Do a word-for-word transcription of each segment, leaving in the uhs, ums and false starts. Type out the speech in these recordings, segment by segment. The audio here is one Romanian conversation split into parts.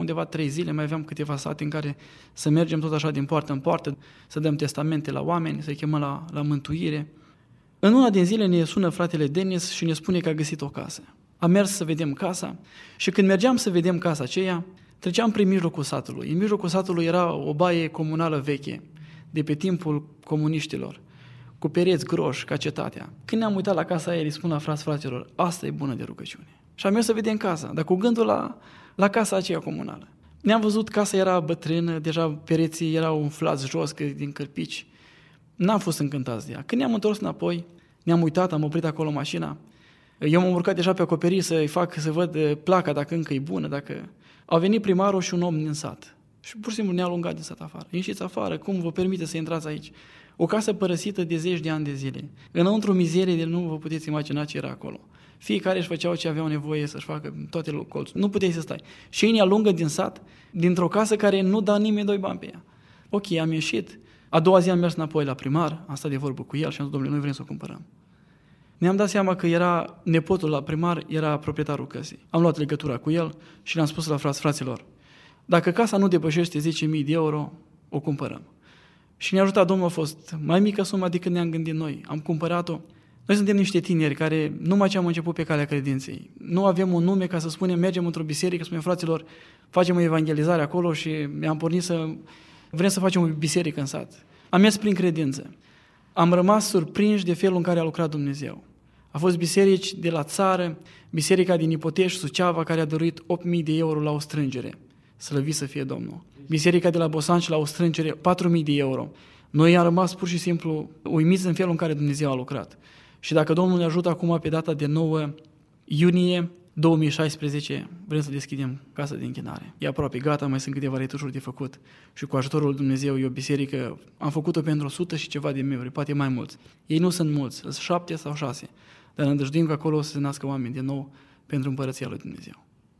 undeva trei zile, mai aveam câteva sate în care să mergem tot așa din poartă în poartă, să dăm testamente la oameni, să-i chemăm la, la mântuire. În una din zile ne sună fratele Denis și ne spune că a găsit o casă. Am mers să vedem casa și când mergeam să vedem casa aceea, treceam prin mijlocul satului. În mijlocul satului era o baie comunală veche, de pe timpul comuniștilor, cu pereți groși, ca cetatea. Când ne-am uitat la casa aia, îi spun la frați fraților, asta e bună de rugăciune. Și am mers să vedem casa, dar cu gândul la, la casa aceea comunală. Ne-am văzut, casa era bătrână, deja pereții erau umflați jos din cârpici. N-am fost încântați de ea. Când ne-am întors înapoi, ne-am uitat, am oprit acolo mașina. Eu m-am urcat deja pe acoperiș să-i fac, să văd placa, dacă încă e bună, dacă... A venit primarul și un om din sat. Și pur și simplu ne-a alungat din sat afară. Ieșiți afară, cum vă permite să intrați aici? O casă părăsită de zeci de ani de zile. Înăuntru mizerie de nu vă puteți imagina ce era acolo. Fiecare își făceau ce aveau nevoie să-și facă toate colțurile. Nu puteai să stai. Și ei ne alungă din sat, dintr-o casă care nu da nimeni doi bani pe ea. Ok, am ieșit. A doua zi am mers înapoi la primar, am stat de vorbă cu el și am zis, domnule, noi vrem să o cumpărăm. Ne-am dat seama că era nepotul la primar, era proprietarul căsii. Am luat legătura cu el și le-am spus la frați, fraților, dacă casa nu depășește zece mii de euro, o cumpărăm. Și ne-a ajutat Domnul, a fost mai mică sumă decât ne-am gândit noi. Am cumpărat-o. Noi suntem niște tineri care numai ce am început pe calea credinței. Nu avem un nume ca să spunem, mergem într-o biserică, spunem, fraților, facem o evangelizare acolo și mi-am pornit să vrem să facem o biserică în sat. Am mers prin credință. Am rămas surprinși de felul în care a lucrat Dumnezeu. A fost biserici de la țară, biserica din Ipoteș, Suceava, care a dăruit opt mii de euro la o strângere. Slăvit să fie Domnul. Biserica de la Bosanci la o strângere, patru mii de euro. Noi am rămas pur și simplu uimiți în felul în care Dumnezeu a lucrat. Și dacă Domnul ne ajută acum pe data de nouă iunie două mii șaisprezece, vrem să deschidem casa de închinare. E aproape gata, mai sunt câteva retușuri de făcut. Și cu ajutorul lui Dumnezeu, e o biserică, am făcut-o pentru o sută și ceva de membri, poate mai mulți. Ei nu sunt mulți, sunt șapte sau șase. Dar ne îndrăjduim că acolo o să se nască oameni din nou pentru împărăția lui Dumnezeu.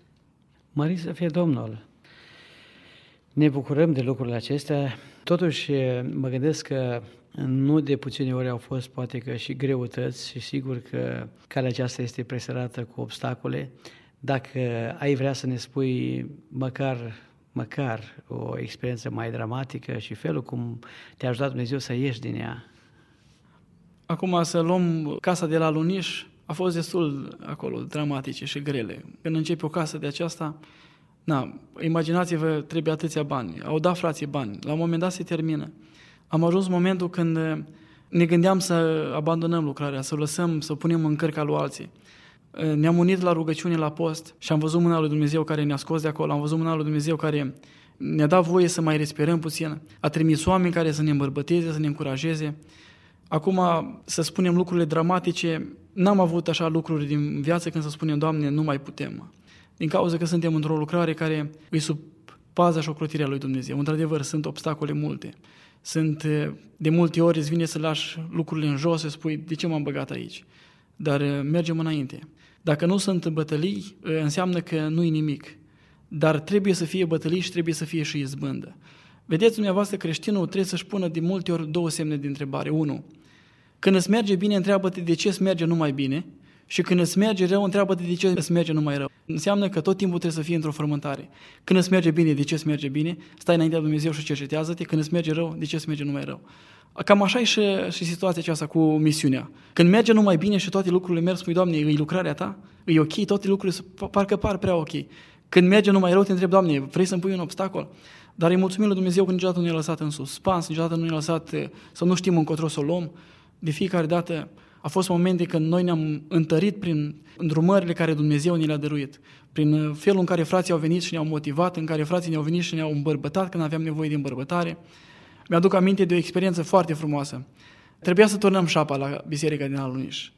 Mărit să fie Domnul! Ne bucurăm de lucrurile acestea. Totuși, mă gândesc că nu de puține ori au fost poate că și greutăți și sigur că calea aceasta este presărată cu obstacole. Dacă ai vrea să ne spui măcar, măcar o experiență mai dramatică și felul cum te-a ajutat Dumnezeu să ieși din ea. Acum să luăm casa de la Luniș, a fost destul acolo dramatice și grele. Când începe o casă de aceasta, na, imaginați-vă, trebuie atâția bani. Au dat frații bani. La un moment dat se termină. Am ajuns momentul când ne gândeam să abandonăm lucrarea, să o lăsăm, să o punem în cărca lui alții. Ne-am unit la rugăciune, la post și am văzut mâna lui Dumnezeu care ne-a scos de acolo, am văzut mâna lui Dumnezeu care ne-a dat voie să mai respirăm puțin. A trimis oameni care să ne îmbărbăteze, să ne încurajeze. Acum, să spunem lucrurile dramatice, n-am avut așa lucruri din viață când să spunem, Doamne, nu mai putem. Din cauza că suntem într-o lucrare care îi sub paza și ocrotirea lui Dumnezeu. Într-adevăr, sunt obstacole multe. Sunt, de multe ori îți vine să lași lucrurile în jos, să spui, de ce m-am băgat aici? Dar mergem înainte. Dacă nu sunt bătălii, înseamnă că nu e nimic. Dar trebuie să fie bătălii și trebuie să fie și izbândă. Vedeți, dumneavoastră, creștinul trebuie să-și pună de multe ori două semne de întrebare. Unu, când îți merge bine, întreabă-te de ce îți merge numai bine și când îți merge rău, întreabă-te de ce îți merge numai rău. Înseamnă că tot timpul trebuie să fie într-o frământare. Când îți merge bine, de ce îți merge bine? Stai înaintea lui Dumnezeu și cercetează-te. Când îți merge rău, de ce îți merge numai rău? Cam așa e și, și situația aceasta cu misiunea. Când merge numai bine și toate lucrurile merg, spui, Doamne, e lucrarea ta? E ok? Toate lucrurile parcă par prea ok. Când merge numai rău, te întreb, Doamne, vrei să-mi pui un obstacol? Dar îi mulțumim lui Dumnezeu că niciodată nu ne-a lăsat în suspans, niciodată nu ne-a lăsat să nu știm încotro să o luăm. De fiecare dată a fost momente când noi ne-am întărit prin îndrumările care Dumnezeu ne le-a dăruit, prin felul în care frații au venit și ne-au motivat, în care frații ne-au venit și ne-au îmbărbătat când aveam nevoie de îmbărbătare. Mi-aduc aminte de o experiență foarte frumoasă. Trebuia să turnăm șapa la biserica din Aluniș.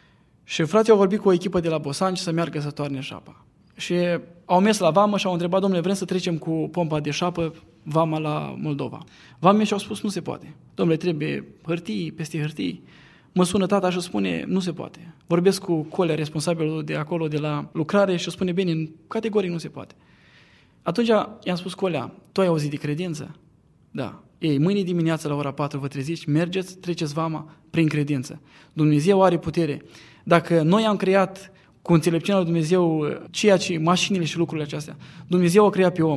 Și frații au vorbit cu o echipă de la Bosanci să meargă să toarne șapa. Și au mers la vamă și au întrebat, domnule, vrem să trecem cu pompa de șapă vama la Moldova. Vamii și-au spus, nu se poate. Domnule, trebuie hârtii, peste hârtii. Mă sună tata și spune, nu se poate. Vorbesc cu Colea, responsabilul de acolo, de la lucrare, și spune, bine, categoric nu se poate. Atunci i-am spus, Colea, tu ai auzit de credință? Da. Ei, mâine dimineață la ora patru vă treziți, mergeți, treceți vama prin credință. Dumnezeu are putere. Dacă noi am creat cu înțelepciunea lui Dumnezeu ceea ce, mașinile și lucrurile acestea, Dumnezeu a creat pe om.